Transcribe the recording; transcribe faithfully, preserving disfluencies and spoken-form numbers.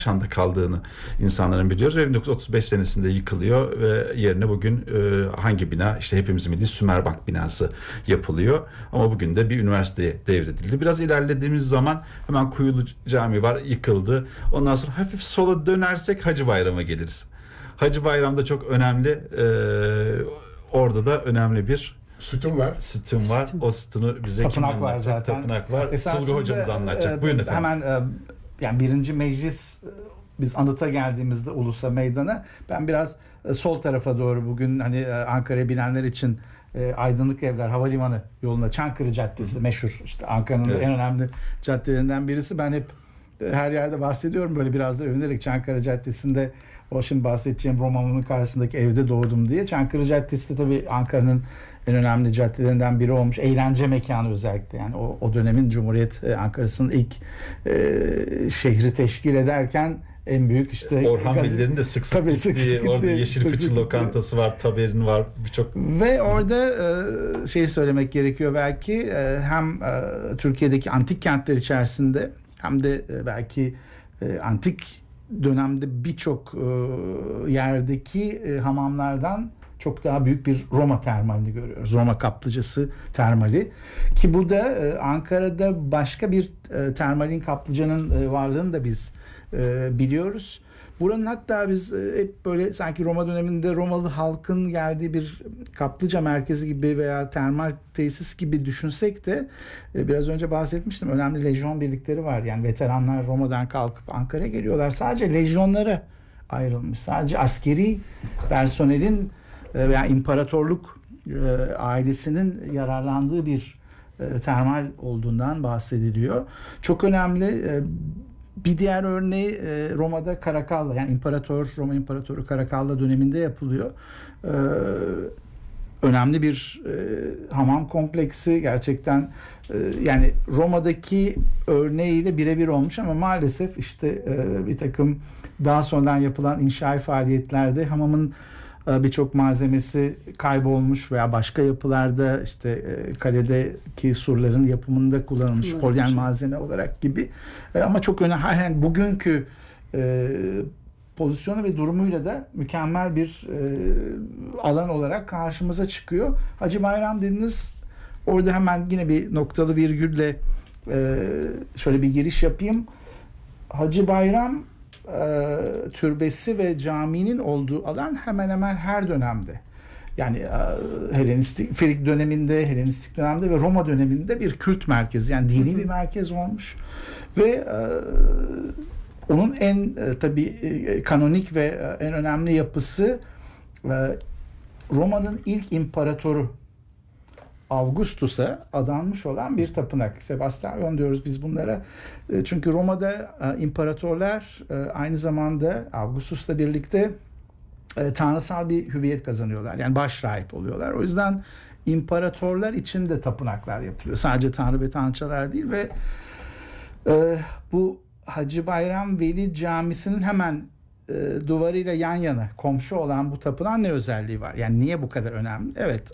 Şam'da kaldığını insanların biliyoruz ve bin dokuz yüz otuz beş senesinde yıkılıyor ve yerine bugün e, hangi bina? İşte hepimizin bildiği Sümerbank binası yapılıyor. Ama bugün de bir üniversiteye devredildi. Biraz ilerlediğimiz zaman hemen Kuyulu Cami var, yıkıldı. Ondan sonra hafif sola dönersek Hacı Bayram'a geliriz. Hacı Bayram'da çok önemli. E, orada da önemli bir Sütun var. sütun var. Sütun. O sütunu bize Tapınak kim var anlatacak? zaten. Tapınak var. Esasında, Tolga hocamız anlatacak. e, Buyurun efendim. Hemen e, yani birinci meclis, e, biz anıta geldiğimizde Ulus'a meydana, ben biraz e, sol tarafa doğru, bugün hani e, Ankara'yı bilenler için e, Aydınlık Evler Havalimanı yoluna, Çankırı Caddesi meşhur, işte Ankara'nın Evet. da en önemli caddelerinden birisi. Ben hep e, her yerde bahsediyorum, böyle biraz da övünerek, Çankırı Caddesi'nde o şimdi bahsedeceğim Romalı'nın karşısındaki evde doğdum diye. Çankırı Caddesi de tabii Ankara'nın en önemli caddelerinden biri olmuş. Eğlence mekanı özellikle. Yani o, o dönemin Cumhuriyet e, Ankara'sının ilk e, şehri teşkil ederken en büyük işte Orhan gazete- Veli'lerin de sık sık Tabii, sık gittiği, sık orada gittiği, Yeşil sık Fıçı sık lokantası var, taberin var, birçok. Ve orada e, şey söylemek gerekiyor belki, e, hem e, Türkiye'deki antik kentler içerisinde hem de e, belki e, antik dönemde birçok e, yerdeki e, hamamlardan çok daha büyük bir Roma termalini görüyoruz. Roma kaplıcası termali. Ki bu da e, Ankara'da başka bir e, termalin, kaplıcanın e, varlığını da biz e, biliyoruz. Buranın hatta biz e, hep böyle sanki Roma döneminde Romalı halkın geldiği bir kaplıca merkezi gibi veya termal tesis gibi düşünsek de e, biraz önce bahsetmiştim. Önemli lejyon birlikleri var. Yani veteranlar Roma'dan kalkıp Ankara'ya geliyorlar. Sadece lejyonlara ayrılmış. Sadece askeri personelin e, veya imparatorluk e, ailesinin yararlandığı bir e, termal olduğundan bahsediliyor. Çok önemli. E, Bir diğer örneği e, Roma'da Caracalla, yani İmparator Roma İmparatoru Caracalla döneminde yapılıyor. Ee, önemli bir e, hamam kompleksi, gerçekten e, yani Roma'daki örneğiyle birebir olmuş ama maalesef işte e, bir takım daha sonradan yapılan inşaat faaliyetlerde hamamın e, birçok malzemesi kaybolmuş veya başka yapılarda işte e, kaledeki surların yapımında kullanılmış polyen malzeme olarak gibi. E, ama çok önemli. Yani bugünkü e, pozisyonu ve durumuyla da mükemmel bir e, alan olarak karşımıza çıkıyor. Hacı Bayram dediniz. Orada hemen yine bir noktalı virgülle e, şöyle bir giriş yapayım. Hacı Bayram e, türbesi ve caminin olduğu alan hemen hemen her dönemde, yani e, Helenistik Frig döneminde, Helenistik dönemde ve Roma döneminde bir kült merkezi, yani dini bir merkez olmuş ve e, onun en e, tabii e, kanonik ve e, en önemli yapısı e, Roma'nın ilk imparatoru Augustus'a adanmış olan bir tapınak. Sebastian diyoruz biz bunlara. E, çünkü Roma'da e, imparatorlar e, aynı zamanda Augustus'la birlikte e, tanrısal bir hüviyet kazanıyorlar. Yani başrahip oluyorlar. O yüzden imparatorlar için de tapınaklar yapılıyor. Sadece tanrı ve tanrıçalar değil ve e, bu Hacı Bayram Veli Camisi'nin hemen e, duvarıyla yan yana komşu olan bu tapınağın ne özelliği var? Yani niye bu kadar önemli? Evet,